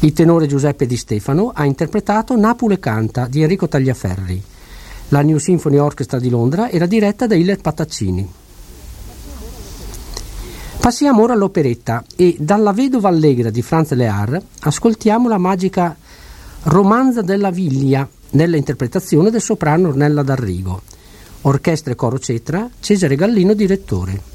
Il tenore Giuseppe Di Stefano ha interpretato Napoli canta di Enrico Tagliaferri. La New Symphony Orchestra di Londra era diretta da Hiller Pataccini. Passiamo ora all'operetta e dalla Vedova Allegra di Franz Lehár ascoltiamo la magica Romanza della Viglia nella interpretazione del soprano Ornella D'Arrigo. Orchestra e coro Cetra, Cesare Gallino direttore.